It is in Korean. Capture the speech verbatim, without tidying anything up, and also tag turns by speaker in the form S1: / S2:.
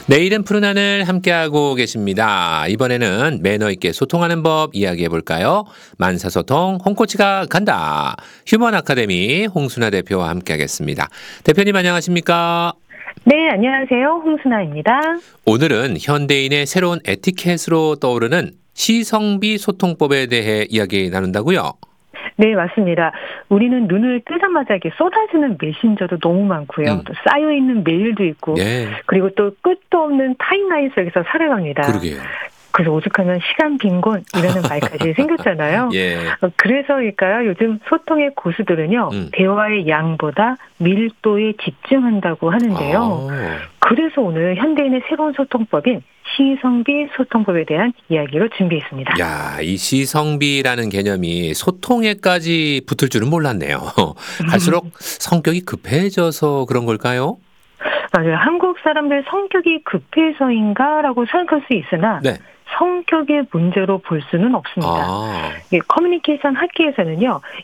S1: 내일은 푸른 하늘 함께하고 계십니다. 이번에는 매너 있게 소통하는 법 이야기해 볼까요? 만사소통 홍코치가 간다. 휴먼 아카데미 홍순아 대표와 함께하겠습니다. 대표님 안녕하십니까?
S2: 네, 안녕하세요. 홍순아입니다.
S1: 오늘은 현대인의 새로운 에티켓으로 떠오르는 시성비 소통법에 대해 이야기 나눈다고요?
S2: 네, 맞습니다. 우리는 눈을 뜨자마자 이렇게 쏟아지는 메신저도 너무 많고요.
S1: 음.
S2: 또 쌓여있는 메일도 있고,
S1: 네.
S2: 그리고 또 끝도 없는 타임라인 속에서 살아갑니다.
S1: 그러게요.
S2: 그래서 오죽하면 시간 빈곤 이라는 말까지 생겼잖아요.
S1: 예.
S2: 어, 그래서일까요? 요즘 소통의 고수들은요.
S1: 음.
S2: 대화의 양보다 밀도에 집중한다고 하는데요.
S1: 아.
S2: 그래서 오늘 현대인의 새로운 소통법인 시성비 소통법에 대한 이야기로 준비했습니다.
S1: 야, 이 시성비라는 개념이 소통에까지 붙을 줄은 몰랐네요. 갈수록 성격이 급해져서 그런 걸까요?
S2: 맞아요. 한국 사람들 성격이 급해서인가라고 생각할 수 있으나
S1: 네.
S2: 성격의 문제로 볼 수는 없습니다.
S1: 아.
S2: 예, 커뮤니케이션 학계에서는요,